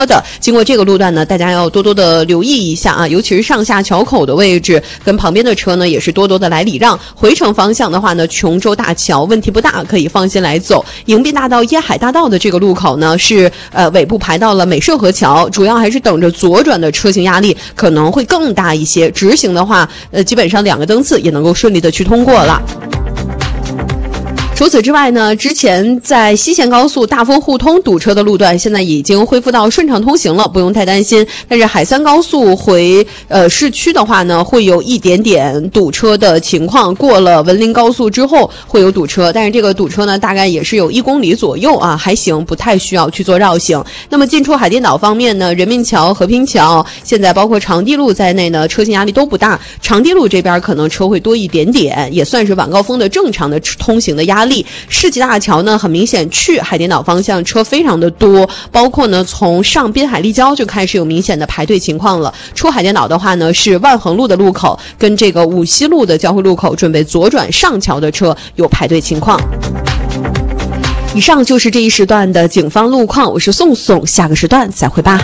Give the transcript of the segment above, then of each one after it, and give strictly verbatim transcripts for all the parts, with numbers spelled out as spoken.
的。经过这个路段呢，大家要多多的留意一下啊，尤其是上下桥口的位置跟旁边的车呢，也是多多的来礼让。回程方向的话呢，琼州大桥问题不大，可以放心来走。迎宾大道、椰海大道的这个路口呢，是呃尾部排到了美涉河桥，主要还是等着左转的车型压力可能会更大一些。直行的话，呃，基本上两个灯次也能够顺利的去通过了。除此之外呢，之前在西线高速大丰互通堵车的路段，现在已经恢复到顺畅通行了，不用太担心。但是海三高速回呃市区的话呢，会有一点点堵车的情况。过了文林高速之后会有堵车，但是这个堵车呢，大概也是有一公里左右啊，还行，不太需要去做绕行。那么进出海淀岛方面呢，人民桥、和平桥，现在包括长堤路在内呢，车型压力都不大。长堤路这边可能车会多一点点，也算是晚高峰的正常的通行的压力。世纪大桥呢，很明显去海淀岛方向车非常的多，包括呢从上滨海立交就开始有明显的排队情况了。出海淀岛的话呢，是万恒路的路口跟这个五西路的交汇路口准备左转上桥的车有排队情况。以上就是这一时段的警方路况，我是宋宋，下个时段再会吧。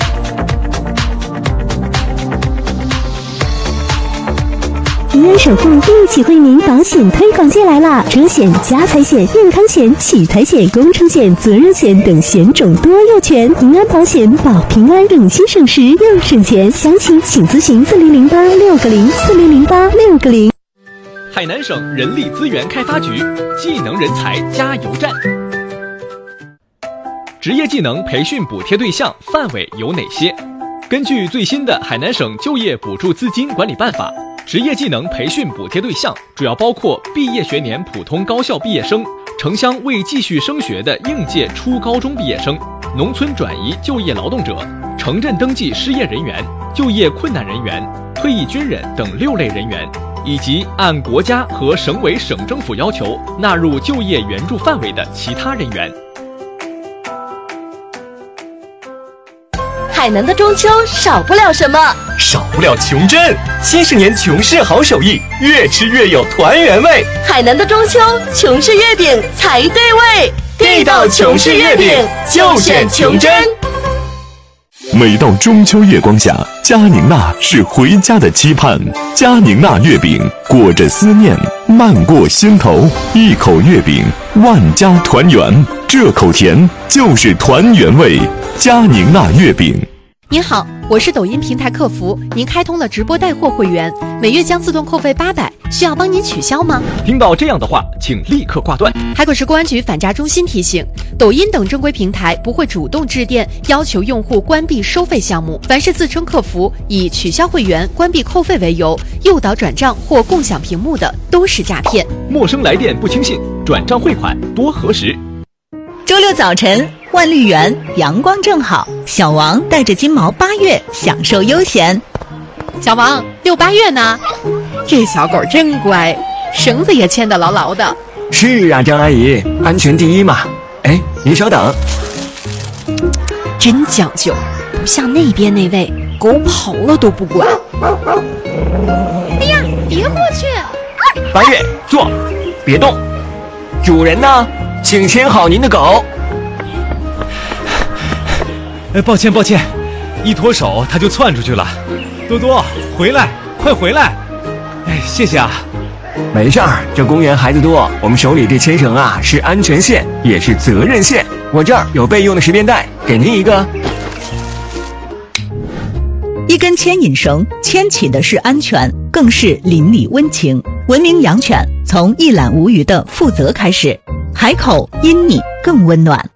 平安守护一起为您保险推广季来了，车险、家财险、健康险、取财险、工程险、责任险等险种多又全，平安保险保平安，省心省时又省钱。详情请咨询四零零八六个零四零零八六个零。 海南省人力资源开发局技能人才加油站。职业技能培训补贴对象范围有哪些？根据最新的海南省就业补助资金管理办法，职业技能培训补贴对象主要包括毕业学年普通高校毕业生、城乡未继续升学的应届初高中毕业生、农村转移就业劳动者、城镇登记失业人员、就业困难人员、退役军人等六类人员，以及按国家和省委省政府要求纳入就业援助范围的其他人员。 海南的中秋少不了什么？ 少不了琼珍，七十年琼氏好手艺，越吃越有团圆味。 海南的中秋，琼氏月饼才对味， 地道琼氏月饼就选琼珍。 每到中秋月光下，佳宁娜是回家的期盼。佳宁娜月饼裹着思念，漫过心头，一口月饼，万家团圆。这口甜就是团圆味。佳宁娜月饼。 您好，我是抖音平台客服，您开通了直播带货会员，每月将自动扣费八百，需要帮您取消吗？ 听到这样的话，请立刻挂断。 海口市公安局反诈中心提醒，抖音等正规平台不会主动致电要求用户关闭收费项目，凡是自称客服以取消会员、关闭扣费为由诱导转账或共享屏幕的，都是诈骗。 陌生来电不轻信，转账汇款多核实。 周六早晨，万绿园阳光正好，小王带着金毛八月享受悠闲。 小王，遛八月呢？这小狗真乖，绳子也牵得牢牢的。 是啊，张阿姨，安全第一嘛。哎，您稍等。 真讲究，不像那边那位，狗跑了都不管。 哎呀，别过去！ 八月，坐，别动。主人呢？请牵好您的狗。 哎，抱歉抱歉，一脱手它就窜出去了。多多，回来，快回来！哎，谢谢啊。 没事儿，这公园孩子多，我们手里这牵绳啊是安全线，也是责任线。我这儿有备用的十便带，给您一个。 一根牵引绳牵起的是安全，更是邻里温情。文明养犬，从一览无余的负责开始。海口因你更温暖。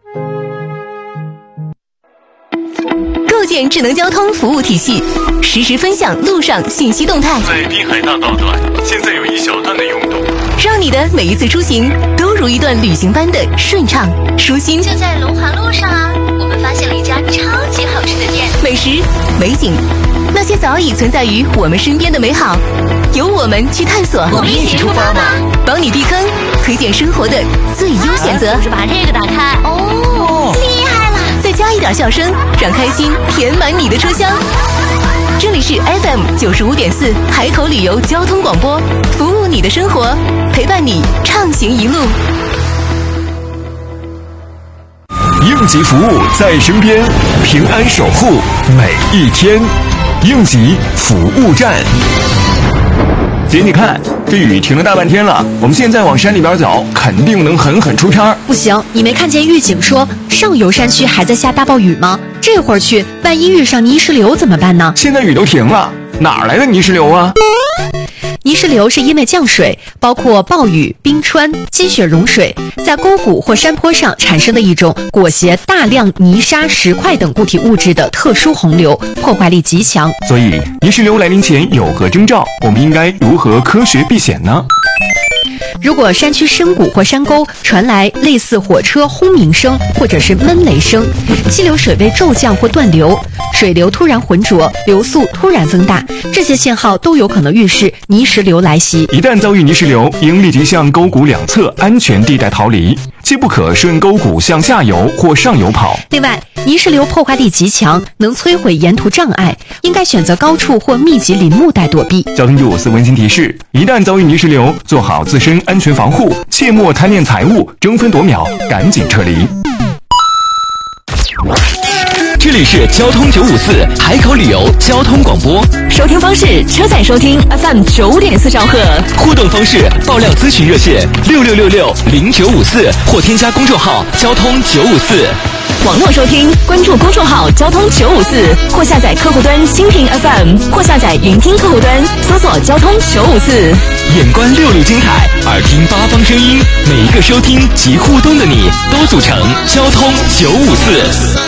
构建智能交通服务体系，实时分享路上信息动态。 在滨海大道段，现在有一小段的拥堵， 让你的每一次出行都如一段旅行般的顺畅舒心。 就在龙华路上啊，我们发现了一家超级好吃的店， 美食、美景，那些早已存在于我们身边的美好，由我们去探索。 我们一起出发吗？ 帮你避坑，推荐生活的最优选择。 我是把这个打开，哦，厉害了！ 再加一点笑声，让开心填满你的车厢。这里是 F M 九十五点四海口旅游交通广播，服务你的生活，陪伴你畅行一路。 应急服务在身边，平安守护每一天。应急服务站。姐，你看这雨停了大半天了，我们现在往山里边走，肯定能狠狠出差。 不行，你没看见预警说上游山区还在下大暴雨吗？这会儿去，万一遇上泥石流怎么办呢？ 现在雨都停了，哪来的泥石流啊？ 泥石流是因为降水，包括暴雨、冰川、积雪融水，在沟谷或山坡上产生的一种裹挟大量泥沙、石块等固体物质的特殊洪流，破坏力极强。 所以，泥石流来临前有何征兆？我们应该如何科学避险呢？ 如果山区深谷或山沟传来类似火车轰鸣声或者是闷雷声，溪流水位骤降或断流，水流突然浑浊，流速突然增大，这些信号都有可能预示泥石流来袭。 一旦遭遇泥石流，应立即向沟谷两侧安全地带逃离，切不可顺沟谷向下游或上游跑。 另外，泥石流破坏力极强，能摧毁沿途障碍，应该选择高处或密集林木带躲避。 交通九五四温馨提示：一旦遭遇泥石流，做好自身安全防护，切莫贪恋财物，争分夺秒，赶紧撤离。 这里是交通九五四海口旅游交通广播， 收听方式：车载收听 F M 九五点四兆赫， 互动方式：爆料咨询热线六六六六零九五四或添加公众号交通九五四。 网络收听，关注公众号交通九五四，或下载客户端蜻蜓 F M， 或下载云听客户端，搜索交通九五四。 眼观六路金海，耳听八方声音，每一个收听及互动的你，都组成交通九五四。